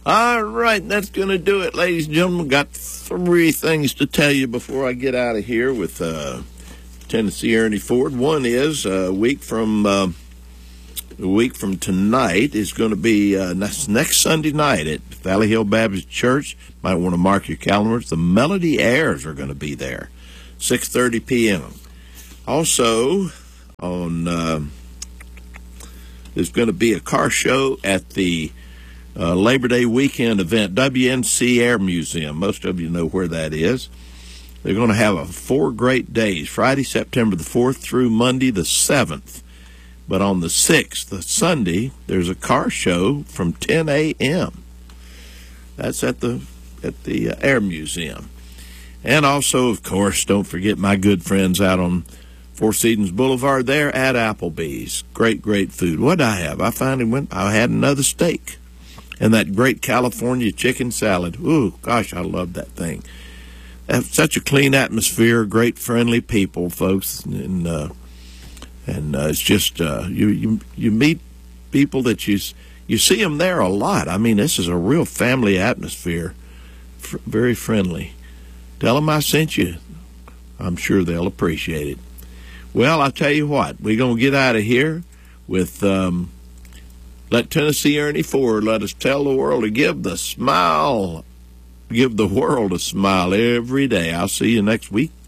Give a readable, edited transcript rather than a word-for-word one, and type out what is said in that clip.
All right, that's going to do it, ladies and gentlemen. Got three things to tell you before I get out of here with Tennessee Ernie Ford. One is a week from tonight is going to be next Sunday night at Valley Hill Baptist Church. Might want to mark your calendars. The Melody Airs are going to be there, 6:30 p.m. Also, there's going to be a car show at the Labor Day weekend event, WNC Air Museum. Most of you know where that is. They're going to have 4 great days, Friday, September the 4th through Monday the 7th. But on the 6th, the Sunday, there's a car show from 10 a.m. That's at the Air Museum. And also, of course, don't forget my good friends out on Four Seasons Boulevard there at Applebee's. Great, great food. What did I have? I had another steak. And that great California chicken salad. Ooh, gosh, I love that thing. Have such a clean atmosphere, great friendly people, folks, and it's just you meet people that you see them there a lot. I mean, this is a real family atmosphere, very friendly. Tell them I sent you. I'm sure they'll appreciate it. Well, I'll tell you what, we're gonna get out of here with. Let Tennessee Ernie Ford let us tell the world to give the world a smile every day. I'll see you next week.